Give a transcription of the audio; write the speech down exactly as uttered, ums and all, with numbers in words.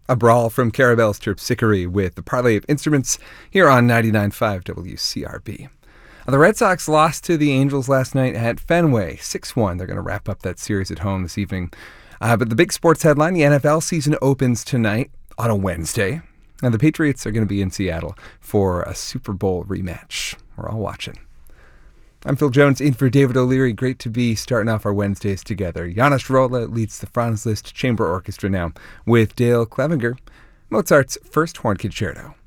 A brawl from Carabelle's Terpsichore with the Parley of Instruments here on ninety-nine point five W C R B. The Red Sox lost to the Angels last night at Fenway, six one. They're going to wrap up that series at home this evening. Uh, but the big sports headline, the N F L season opens tonight on a Wednesday. And the Patriots are going to be in Seattle for a Super Bowl rematch. We're all watching. I'm Phil Jones, in for David O'Leary. Great to be starting off our Wednesdays together. Janos Rolla leads the Franz Liszt Chamber Orchestra now with Dale Clevenger, Mozart's First Horn Concerto.